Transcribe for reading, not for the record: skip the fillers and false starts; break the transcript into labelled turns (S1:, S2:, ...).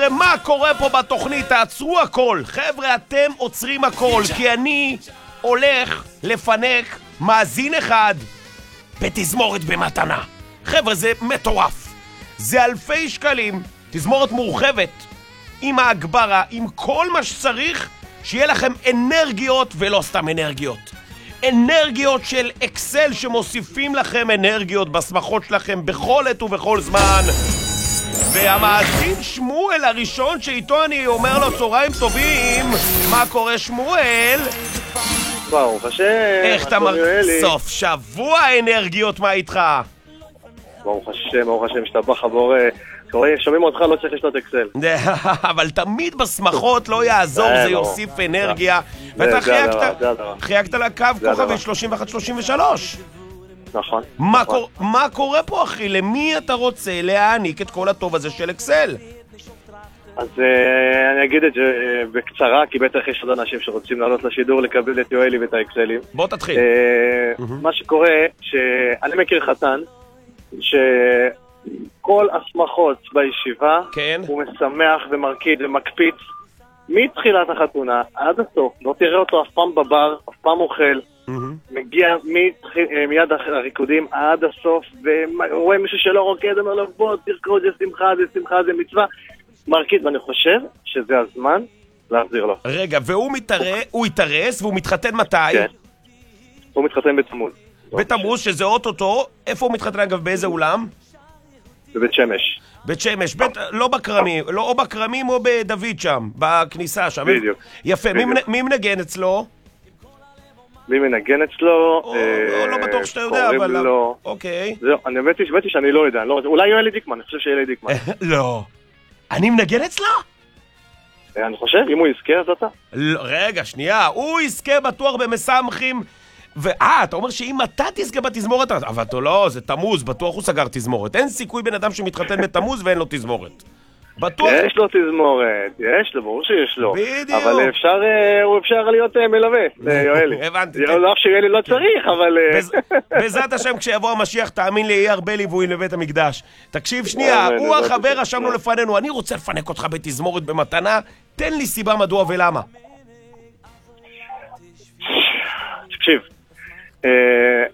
S1: מה קורה פה בתוכנית? תעצרו הכל. חבר'ה, אתם עוצרים הכל, כי אני הולך לפנק מאזין אחד בתזמורת במתנה. חבר'ה, זה מטורף. זה אלפי שקלים, תזמורת מורחבת, עם ההגברה, עם כל מה שצריך, שיהיה לכם אנרגיות, ולא סתם אנרגיות. אנרגיות של אקסל שמוסיפים לכם אנרגיות בשמחות שלכם בכל עת ובכל זמן. והמאזין שמואל הראשון שאיתו אני אומר לו צהריים טובים. מה קורה שמואל?
S2: ברוך השם.
S1: איך אתה סוף שבוע אנרגיות, מה איתך?
S2: ברוך השם, שתבח הבורא. שומעים אותך, לא צריך לשתות אקסל.
S1: אבל תמיד בשמחות לא יעזור, זה יוסיף אנרגיה. ואתה חייגת לקו כוכבי 3133.
S2: נכון.
S1: מה קורה פה, אחי? למי אתה רוצה להעניק את כל הטוב הזה של אקסל?
S2: אז אני אגיד את זה בקצרה, כי בטח יש עוד אנשים שרוצים לעלות לשידור לקבל את יואלי ואת האקסלים.
S1: בוא תתחיל.
S2: מה שקורה, שאני מכיר חתן, שכל השמחות בישיבה, הוא משמח ומרקיד ומקפיץ מתחילת החתונה עד הסוף. לא תראה אותו אף פעם בבר, אף פעם אוכל. מגיע מיד הריקודים עד הסוף, ורואה מישהו שלא רוקד, אומר לו בוא תרקוד, זה שמחה, זה מצווה, מרקיד. ואני חושב שזה הזמן להחזיר לו.
S1: רגע, והוא יתארס והוא מתחתן מתי?
S2: כן, הוא מתחתן בתמוז.
S1: בתמוז, שזה אוטוטו. איפה הוא מתחתן אגב? באיזה אולם?
S2: בבית שמש.
S1: בית שמש, לא בקרמים, לא או בקרמים או בדוד שם, בכניסה שם.
S2: בדיוק.
S1: יפה, מי מנגן אצלו?
S2: מי מנגן אצלו?
S1: לא בטוח שאתה יודע, אבל... אוקיי.
S2: זהו, אני הבאתי שאני לא יודע. אולי יואלי דיקמן, אני חושב שיואלי דיקמן.
S1: לא. אני מנגן אצלו?
S2: אני חושב, אם הוא יזכה אז אתה.
S1: רגע, שנייה, הוא יזכה בטוח במסמכים. אתה אומר שאם אתה תזכה בתזמורת, אבל אתה לא, זה תמוז, בטוח הוא סגר תזמורת. אין סיכוי בן אדם שמתחתן בתמוז ואין לו תזמורת. בטוח.
S2: יש לו תזמורת, יש לו, ברור שיש לו.
S1: בדיוק.
S2: אבל אפשר להיות מלווה, יואלי.
S1: הבנתי.
S2: לא שיואלי לא צריך, אבל...
S1: בעזרת השם, כשיבוא המשיח, תאמין לי, יהיה הרבה ליווי לבית המקדש. תקשיב, שנייה, הוא החבר רשמנו לפנינו, אני רוצה לפנק אותך בתזמורת במתנה, תן לי סיבה מדוע ולמה.
S2: תקשיב,